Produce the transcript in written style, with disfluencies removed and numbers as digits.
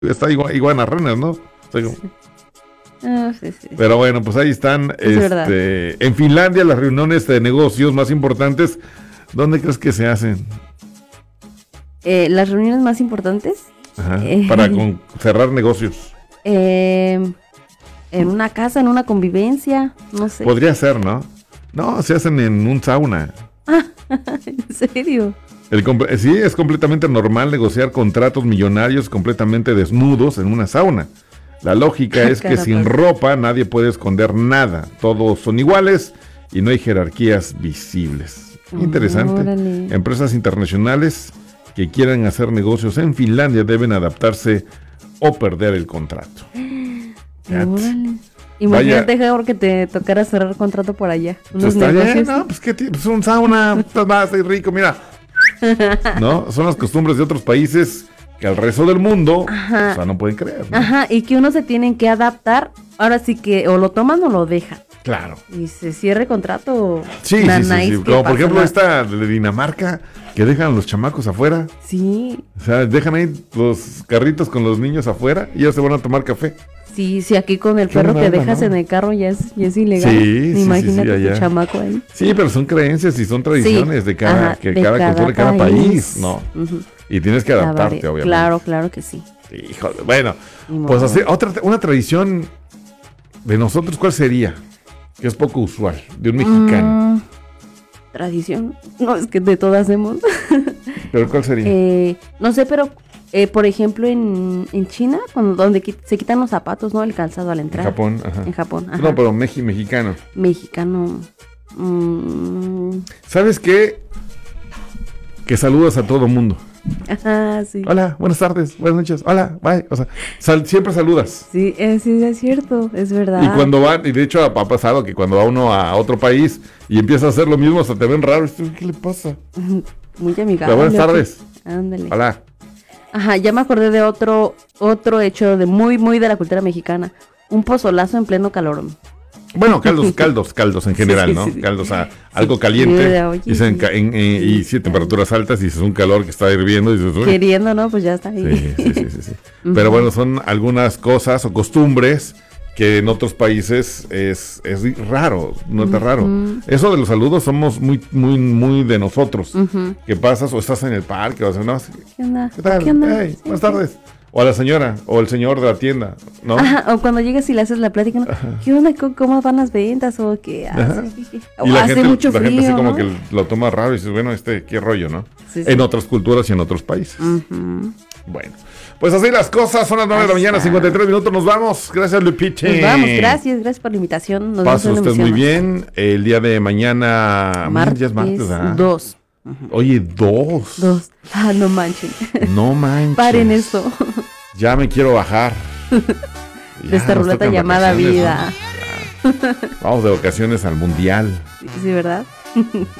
Está iguana ¿no? O sea, sí. Pero bueno, pues ahí están. En Finlandia, las reuniones de negocios más importantes, ¿dónde crees que se hacen? Las reuniones más importantes. Ajá, para cerrar negocios. En una casa, en una convivencia, no sé. Podría ser, ¿no? No, se hacen en un sauna. ¿En serio? Sí, es completamente normal negociar contratos millonarios completamente desnudos en una sauna. La lógica es que sin ropa nadie puede esconder nada. Todos son iguales y no hay jerarquías visibles. Interesante. Órale. Empresas internacionales que quieran hacer negocios en Finlandia deben adaptarse o perder el contrato. Órale. Imagínate, Javier, que te tocara cerrar contrato por allá. Unos negocios. No, pues qué pues un sauna, estás más rico, mira. ¿No? Son las costumbres de otros países que al resto del mundo, ajá, o sea, no pueden creer, ¿no? Ajá, y que uno se tienen que adaptar. Ahora sí que o lo toman o lo dejan. Claro. Y se cierre contrato. Sí. Como por ejemplo esta de Dinamarca, que dejan los chamacos afuera. Sí. O sea, dejan ahí los carritos con los niños afuera y ya se van a tomar café. Sí, aquí con el perro que dejas en el carro ya es ilegal. Sí, imagínate tu chamaco ahí. Sí, pero son creencias y son tradiciones de cada cultura, de cada país, ¿no? Uh-huh. Y tienes que adaptarte, obviamente. Claro que sí. Híjole, bueno, pues así, una tradición de nosotros, ¿cuál sería? Que es poco usual, de un mexicano. Tradición, no, es que de todas hacemos. ¿Pero cuál sería? No sé, pero por ejemplo en China, donde se quitan los zapatos, ¿no? El calzado al entrar. En Japón, ajá. ajá. No, pero mexicano. Mexicano. ¿Sabes qué? Que saludas a todo mundo. Ajá, sí. Hola, buenas tardes, buenas noches, hola, bye. O sea, siempre saludas. Sí, sí, es cierto, es verdad. Y cuando van, y de hecho ha pasado que cuando va uno a otro país y empieza a hacer lo mismo, hasta te ven raro. ¿Qué le pasa? Muy amigable. Buenas tardes. Ándale. Hola. Ajá, ya me acordé de otro hecho de muy de la cultura mexicana. Un pozolazo en pleno calorón. Bueno, caldos en general, ¿no? Sí. Caldos algo caliente y temperaturas altas y es un calor que está hirviendo. Y dices, queriendo, ¿no? Pues ya está ahí. Sí. Pero bueno, son algunas cosas o costumbres que en otros países es raro, no está raro. Eso de los saludos somos muy de nosotros. ¿Qué pasas? O estás en el parque o haces, no, ¿qué onda? ¿Qué tal? ¿Qué onda? Hey, buenas tardes. O a la señora, o el señor de la tienda, ¿no? Ajá, o cuando llegas y le haces la plática, ¿no? ¿Qué onda? ¿Cómo van las ventas? O qué hace. Y la gente así ¿no? Como que lo toma raro y dices, bueno, qué rollo, ¿no? Sí. En otras culturas y en otros países. Bueno, pues así las cosas, son las 9 de la mañana, 53 minutos, nos vamos. Gracias, Lupite. Nos vamos, gracias por la invitación. Pase usted muy bien. El día de mañana, ya es martes, 2. Oye, 2. No manchen. No manchen. Paren esto. Ya me quiero bajar. De esta ruleta llamada vida. ¿No? Vamos de vacaciones al mundial. Sí, ¿verdad?